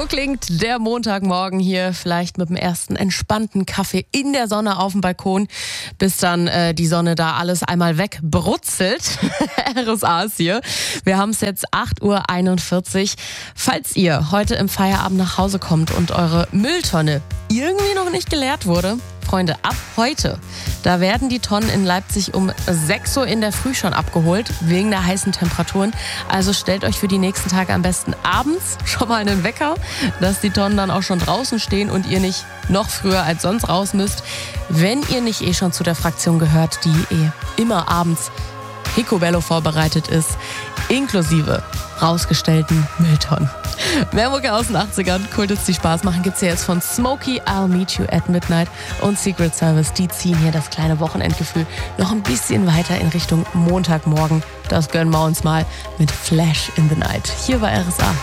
klingt der Montagmorgen hier, vielleicht mit dem ersten entspannten Kaffee in der Sonne auf dem Balkon, bis dann die Sonne da alles einmal wegbrutzelt. RSA ist hier. Wir haben es jetzt 8:41 Uhr. Falls ihr heute im Feierabend nach Hause kommt und eure Mülltonne irgendwie noch nicht geleert wurde, Freunde, ab heute, da werden die Tonnen in Leipzig um 6 Uhr in der Früh schon abgeholt, wegen der heißen Temperaturen. Also stellt euch für die nächsten Tage am besten abends schon mal einen Wecker, dass die Tonnen dann auch schon draußen stehen und ihr nicht noch früher als sonst raus müsst. Wenn ihr nicht schon zu der Fraktion gehört, die immer abends Picobello vorbereitet ist, inklusive rausgestellten Mülltonnen. Mehr Mucke aus den 80ern, Kultus, die Spaß machen, gibt's hier jetzt von Smokey, I'll Meet You at Midnight und Secret Service. Die ziehen hier das kleine Wochenendgefühl noch ein bisschen weiter in Richtung Montagmorgen. Das gönnen wir uns mal mit Flash in the Night. Hier bei RSA.